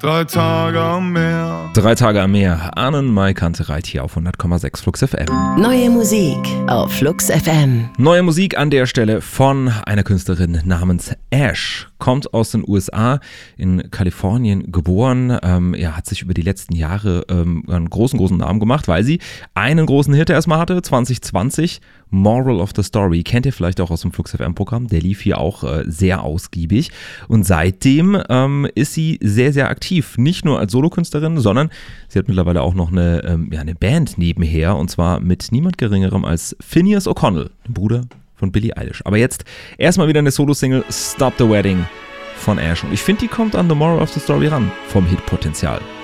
3 Tage am Meer. 3 Tage am Meer. Arnen Mai Kantereit hier auf 100,6 Flux FM. Neue Musik auf Flux FM. Neue Musik an der Stelle von einer Künstlerin namens Ash. Kommt aus den USA, in Kalifornien geboren. Hat sich über die letzten Jahre einen großen Namen gemacht, weil sie einen großen Hit erstmal hatte, 2020. Moral of the Story. Kennt ihr vielleicht auch aus dem Flux FM-Programm. Der lief hier auch sehr ausgiebig. Und seitdem ist sie sehr, sehr aktiv. Nicht nur als Solokünstlerin, sondern sie hat mittlerweile auch noch eine Band nebenher. Und zwar mit niemand Geringerem als Finneas O'Connell, dem Bruder von Billie Eilish. Aber jetzt erstmal wieder eine Solo-Single, Stop the Wedding von Ash. Und ich finde, die kommt an The Moral of the Story ran, vom Hitpotenzial.